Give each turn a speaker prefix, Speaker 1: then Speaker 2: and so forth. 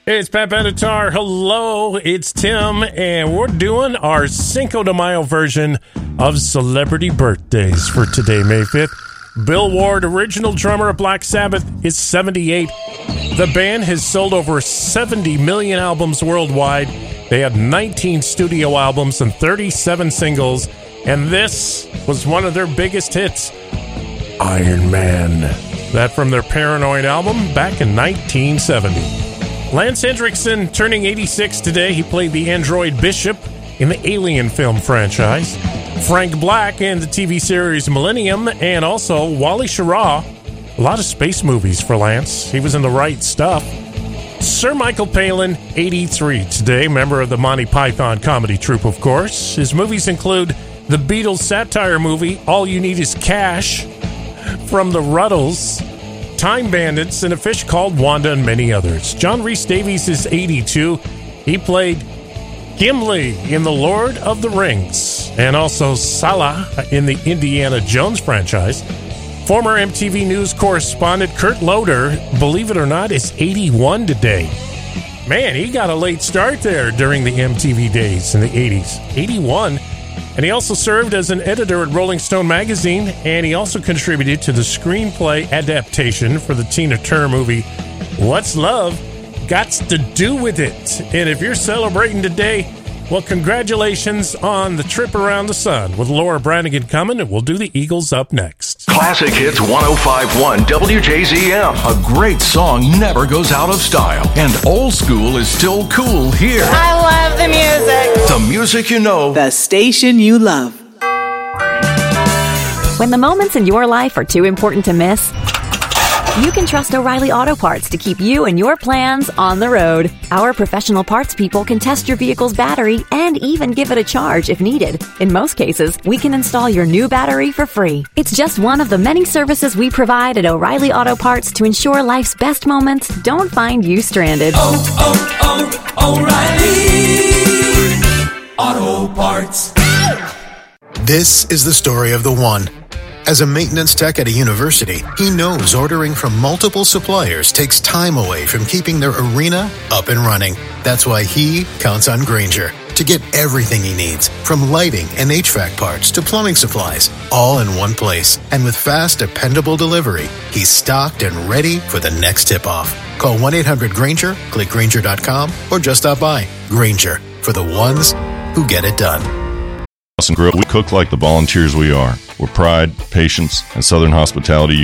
Speaker 1: It's Pat Benatar. Hello, it's Tim, and we're doing our Cinco de Mayo version of celebrity birthdays for today, May 5th. Bill Ward, original drummer of Black Sabbath, is 78. The band has sold over 70 million albums worldwide. They have 19 studio albums and 37 singles, and this was one of their biggest hits, Iron Man. That from their Paranoid album back in 1970. Lance Hendrickson turning 86 today. He played the android Bishop in the Alien film franchise. Frank Black in the TV series Millennium, and also Wally Schirra. A lot of space movies for Lance. He was in The Right Stuff. Sir Michael Palin, 83 today, member of the Monty Python comedy troupe, of course. His movies include the Beatles satire movie All You Need Is Cash, From the Ruddles, Time Bandits, and A Fish Called Wanda, and many others. John Rhys Davies is 82. He played Gimli in The Lord of the Rings, and also Salah in the Indiana Jones franchise. Former MTV News correspondent Kurt Loder, believe it or not, is 81 today. Man, he got a late start there during the MTV days in the 80s. 81. And he also served as an editor at Rolling Stone magazine, and he also contributed to the screenplay adaptation for the Tina Turner movie, What's Love Gots to Do With It? And if you're celebrating today, well, congratulations on the trip around the sun. With Laura Branigan coming, and we'll do the Eagles up next.
Speaker 2: Classic Hits 105.1 WJZM. A great song never goes out of style, and old school is still cool here.
Speaker 3: I love the music.
Speaker 2: The music you know.
Speaker 4: The station you love.
Speaker 5: When the moments in your life are too important to miss, you can trust O'Reilly Auto Parts to keep you and your plans on the road. Our professional parts people can test your vehicle's battery and even give it a charge if needed. In most cases, we can install your new battery for free. It's just one of the many services we provide at O'Reilly Auto Parts to ensure life's best moments don't find you stranded.
Speaker 6: O'Reilly Auto Parts.
Speaker 7: This is the story of the one. As a maintenance tech at a university, he knows ordering from multiple suppliers takes time away from keeping their arena up and running. That's why he counts on Grainger to get everything he needs, from lighting and HVAC parts to plumbing supplies, all in one place. And with fast, dependable delivery, he's stocked and ready for the next tip-off. Call 1-800-GRAINGER, click Grainger.com, or just stop by. Grainger, for the ones who get it done.
Speaker 8: Grill, we cook like the volunteers we are. With pride, patience, and Southern hospitality.